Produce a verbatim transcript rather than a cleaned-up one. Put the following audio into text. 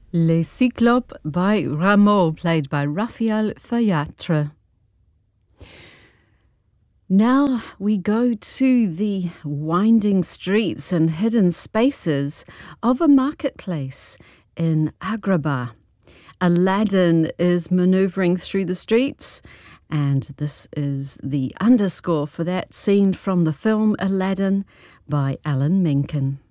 Les Cyclopes by Rameau, played by Raphael Fayatre. Now we go to the winding streets and hidden spaces of a marketplace in Agrabah. Aladdin is manoeuvring through the streets, and this is the underscore for that scene from the film Aladdin by Alan Menken.